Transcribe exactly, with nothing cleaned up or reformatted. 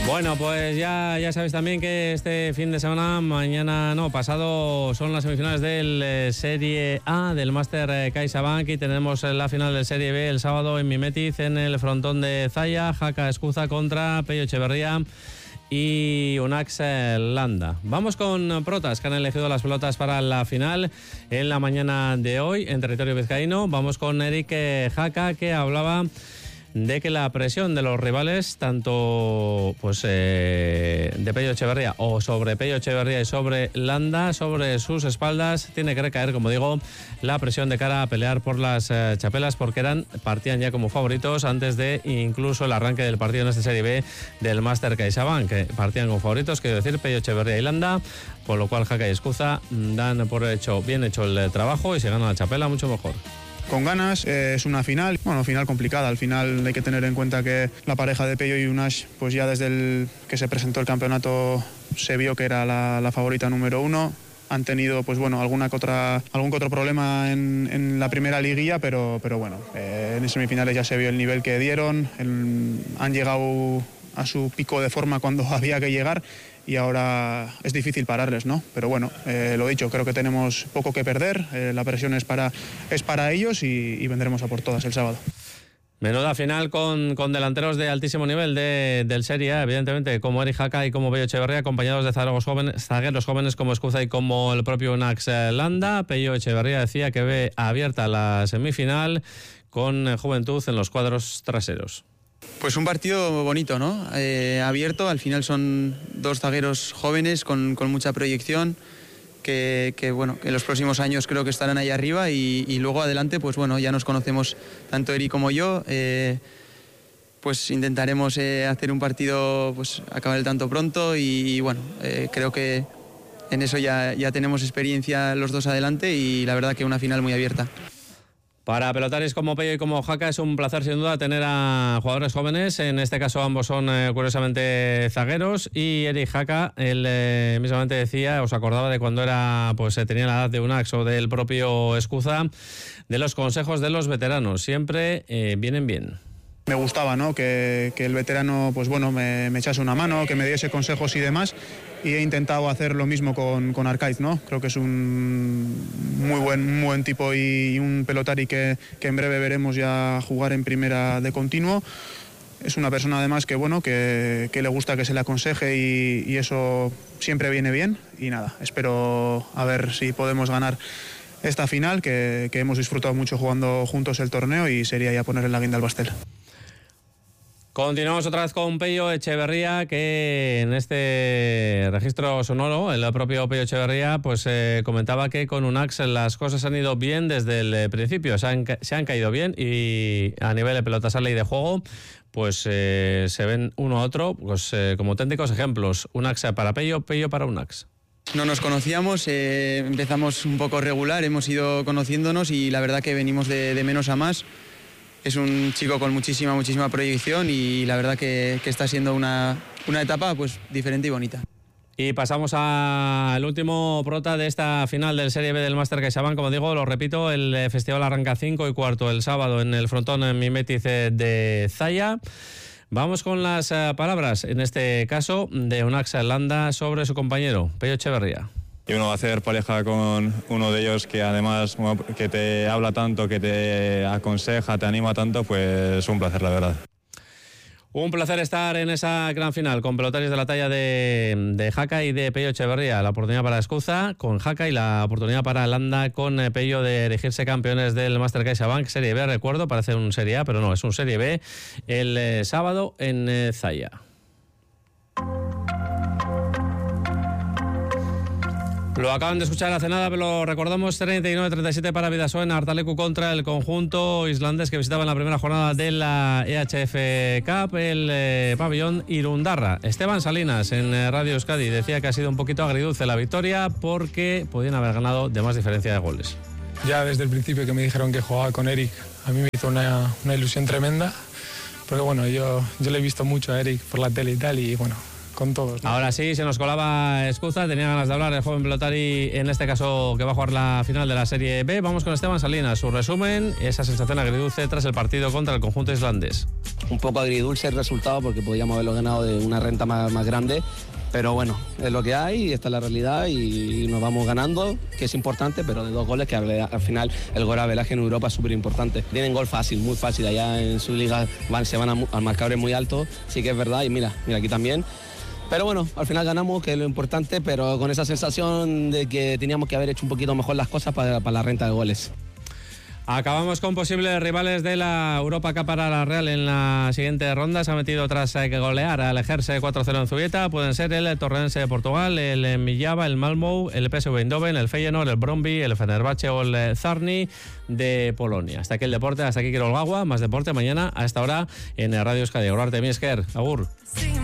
Bueno, pues ya, ya sabéis también que este fin de semana, mañana no, pasado, son las semifinales del eh, Serie A del Máster eh, CaixaBank y tenemos la final del Serie B el sábado en Mimetiz, en el frontón de Zaya, Jaca Escuza contra Pello Echeverría y Unax Landa. Vamos con protas que han elegido las pelotas para la final en la mañana de hoy en territorio vizcaíno. Vamos con Eric eh, Jaca, que hablaba de que la presión de los rivales, tanto pues eh, de Pello Echeverría o sobre Pello Echeverría y sobre Landa, sobre sus espaldas, tiene que recaer, como digo, la presión de cara a pelear por las eh, chapelas, porque eran partían ya como favoritos antes de incluso el arranque del partido en esta Serie B del Máster CaixaBank, que partían como favoritos, quiero decir, Pello Echeverría y Landa, con lo cual Jaca y Escuza dan por hecho bien hecho el trabajo y se gana la chapela mucho mejor. Con ganas, eh, es una final, bueno, final complicada. Al final hay que tener en cuenta que la pareja de Pello y Unax, pues ya desde el que se presentó el campeonato se vio que era la, la favorita número uno. Han tenido, pues bueno, alguna que otra, algún que otro problema en, en la primera liguilla, pero, pero bueno, eh, en semifinales ya se vio el nivel que dieron, el, han llegado a su pico de forma cuando había que llegar. Y ahora es difícil pararles, ¿no? Pero bueno, eh, lo dicho, creo que tenemos poco que perder, eh, la presión es para, es para ellos y, y vendremos a por todas el sábado. Menuda final con, con delanteros de altísimo nivel de, del Serie A, evidentemente, como Eric Jaca y como Pello Echeverría, acompañados de zagueros jóvenes, zagueros jóvenes como Escuza y como el propio Unax Landa. Pello Echeverría decía que ve abierta la semifinal con juventud en los cuadros traseros. Pues un partido bonito, ¿no? Eh, abierto, al final son dos zagueros jóvenes con, con mucha proyección, que, que bueno, que en los próximos años creo que estarán ahí arriba y, y luego adelante, pues bueno, ya nos conocemos tanto Eric como yo, eh, pues intentaremos eh, hacer un partido, pues acabar el tanto pronto y, y bueno, eh, creo que en eso ya, ya tenemos experiencia los dos adelante y la verdad que una final muy abierta. Para pelotaris como Pello y como Jaca es un placer sin duda tener a jugadores jóvenes, en este caso ambos son eh, curiosamente zagueros, y Eric Jaca, él eh, mismamente decía, os acordaba de cuando era, pues eh, tenía la edad de Unax o del propio Escuza, de los consejos de los veteranos, siempre eh, vienen bien. Me gustaba, ¿no? que, que el veterano, pues bueno, me, me echase una mano, que me diese consejos y demás, y he intentado hacer lo mismo con, con Arcaiz, ¿no? Creo que es un muy buen, muy buen tipo y, y un pelotari que, que en breve veremos ya jugar en primera de continuo. Es una persona además que, bueno, que, que le gusta que se le aconseje y, y eso siempre viene bien. Y nada, espero a ver si podemos ganar esta final, que, que hemos disfrutado mucho jugando juntos el torneo y sería ya poner en la guinda al pastel. Continuamos otra vez con Pello Echeverría, que en este registro sonoro, el propio Pello Echeverría, pues eh, comentaba que con Unax las cosas han ido bien desde el principio, se han, se han caído bien y a nivel de pelota sale y de juego, pues eh, se ven uno a otro pues, eh, como auténticos ejemplos. Unax para Pello, Pello para Unax. No nos conocíamos, eh, empezamos un poco regular, hemos ido conociéndonos y la verdad que venimos de, de menos a más. Es un chico con muchísima, muchísima proyección y la verdad que, que está siendo una, una etapa pues diferente y bonita. Y pasamos al último prota de esta final del Serie B del Máster CaixaBank. Como digo, lo repito, el festival arranca cinco y cuarto el sábado en el frontón en Mimetiz de Zaya. Vamos con las uh, palabras, en este caso, de Unax Landa sobre su compañero, Pello Echeverría. Y uno va a hacer pareja con uno de ellos que además que te habla tanto, que te aconseja, te anima tanto, pues es un placer, la verdad. Un placer estar en esa gran final con pelotarios de la talla de, de Jaca y de Pello Echeverría. La oportunidad para Escuza con Jaca y la oportunidad para Landa con Pello de erigirse campeones del Máster CaixaBank Serie B, recuerdo, parece un Serie A, pero no, es un Serie B, el eh, sábado en eh, Zaya. Lo acaban de escuchar hace nada, pero lo recordamos, treinta y nueve a treinta y siete para Bidasoa en Artalecu contra el conjunto islandés que visitaba en la primera jornada de la E H F Cup, el eh, pabellón Irundarra. Esteban Salinas en eh, Radio Euskadi decía que ha sido un poquito agridulce la victoria porque podían haber ganado de más diferencia de goles. Ya desde el principio que me dijeron que jugaba con Eric, a mí me hizo una, una ilusión tremenda, porque bueno, yo, yo le he visto mucho a Eric por la tele y tal, y bueno, con todos, ¿no? Ahora sí, se nos colaba Escuza, tenía ganas de hablar el joven pelotari, en este caso que va a jugar la final de la Serie B. Vamos con Esteban Salinas, su resumen, esa sensación agridulce tras el partido contra el conjunto islandés. un poco agridulce el resultado porque podíamos haberlo ganado de una renta más, más grande. Pero bueno, es lo que hay, esta es la realidad y nos vamos ganando, que es importante, pero de dos goles, que al final el gol averaje en Europa es súper importante. Tienen gol fácil, muy fácil, allá en su liga van, se van a, a marcadores muy altos, sí que es verdad, y mira, mira aquí también. Pero bueno, al final ganamos, que es lo importante, pero con esa sensación de que teníamos que haber hecho un poquito mejor las cosas para, para la renta de goles. Acabamos con posibles rivales de la Europa Cup para la Real en la siguiente ronda. Se ha metido tras que golear al Ejerse cuatro cero en Zubieta. Pueden ser el Torrense de Portugal, el Millava, el Malmö, el P S V Eindhoven, el Feyenoord, el Brøndby, el Fenerbahce o el Zarni de Polonia. Hasta aquí el deporte, hasta aquí Kirol Gawa. Más deporte mañana a esta hora en Radio Euskadi. Agur arte, mi esker. Agur.